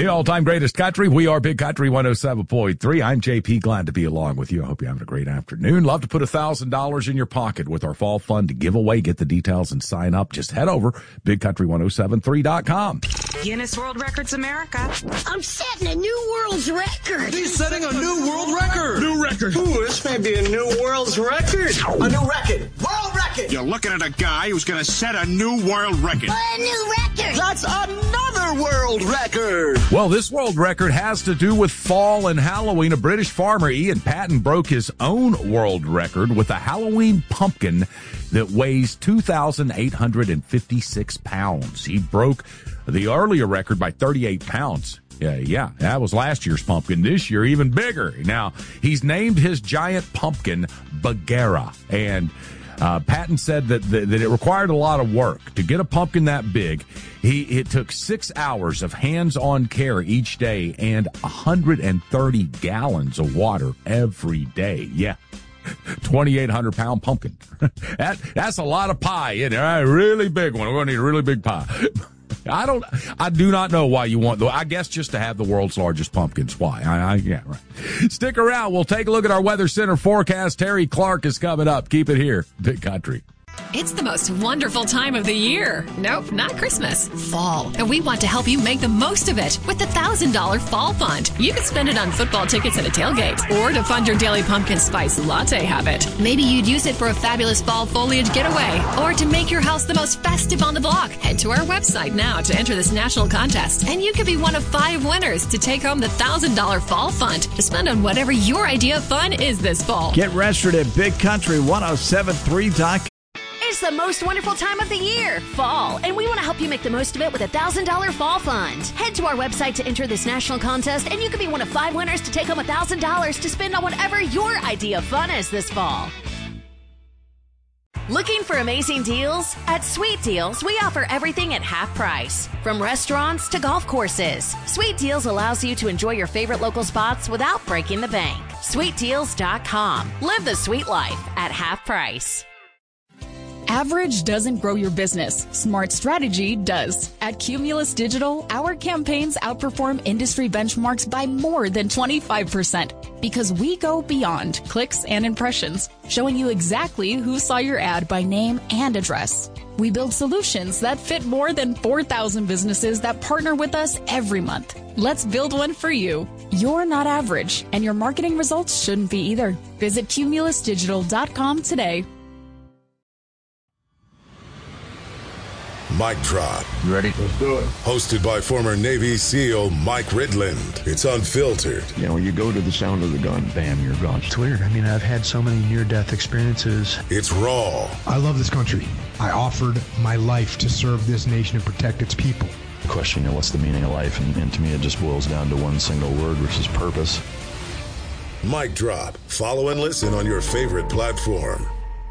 all-time greatest country. We are Big Country 107.3. I'm JP, glad to be along with you. I hope you're having a great afternoon. Love to put $1,000 in your pocket with our fall fund to give away. Get the details and sign up. Just head over bigcountry1073.com. Guinness World Records America. I'm setting a new world's record. He's setting a new world record. New record. Ooh, this may be a new world's record. A new record. World record. You're looking at a guy who's going to set a new world record. A new record. That's another world record. Well, this world record has to do with fall and Halloween. A British farmer, Ian Patton, broke his own world record with a Halloween pumpkin that weighs 2,856 pounds. He broke the earlier record by 38 pounds. Yeah, that was last year's pumpkin. This year, even bigger. Now, he's named his giant pumpkin Bagheera, and Patton said that it required a lot of work to get a pumpkin that big. It took 6 hours of hands-on care each day and 130 gallons of water every day. Yeah. 2,800-pound pumpkin. That's a lot of pie in there. A really big one. We're going to need a really big pie. I do not know why you want, I guess just to have the world's largest pumpkins. Why? Yeah, right. Stick around. We'll take a look at our Weather Center forecast. Terry Clark is coming up. Keep it here. Big Country. It's the most wonderful time of the year. Nope, not Christmas. Fall. And we want to help you make the most of it with the $1,000 Fall Fund. You can spend it on football tickets at a tailgate or to fund your daily pumpkin spice latte habit. Maybe you'd use it for a fabulous fall foliage getaway or to make your house the most festive on the block. Head to our website now to enter this national contest, and you could be one of 5 winners to take home the $1,000 Fall Fund to spend on whatever your idea of fun is this fall. Get registered at BigCountry1073.com. It's the most wonderful time of the year, fall, and we want to help you make the most of it with a $1,000 Fall Fund. Head to our website to enter this national contest, and you could be one of 5 winners to take home $1,000 to spend on whatever your idea of fun is this fall. Looking for amazing deals? At Sweet Deals, we offer everything at half price. From restaurants to golf courses, Sweet Deals allows you to enjoy your favorite local spots without breaking the bank. SweetDeals.com. Live the sweet life at half price. Average doesn't grow your business. Smart strategy does. At Cumulus Digital, our campaigns outperform industry benchmarks by more than 25% because we go beyond clicks and impressions, showing you exactly who saw your ad by name and address. We build solutions that fit more than 4,000 businesses that partner with us every month. Let's build one for you. You're not average, and your marketing results shouldn't be either. Visit cumulusdigital.com today. Mic Drop. You ready? Let's do it. Hosted by former Navy SEAL Mike Ridland. It's unfiltered. You know, when you go to the sound of the gun, bam, you're gone. It's weird. I mean, I've had so many near-death experiences. It's raw. I love this country. I offered my life to serve this nation and protect its people. Question, what's the meaning of life? And to me, it just boils down to one single word, which is purpose. Mic Drop. Follow and listen on your favorite platform.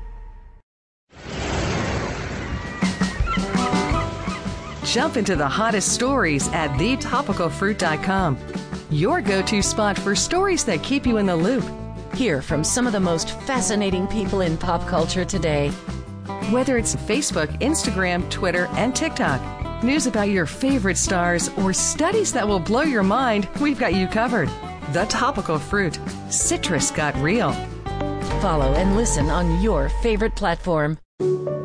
Jump into the hottest stories at thetopicalfruit.com. Your go-to spot for stories that keep you in the loop. Hear from some of the most fascinating people in pop culture today. Whether it's Facebook, Instagram, Twitter, and TikTok, news about your favorite stars, or studies that will blow your mind, we've got you covered. The Topical Fruit. Citrus got real. Follow and listen on your favorite platform.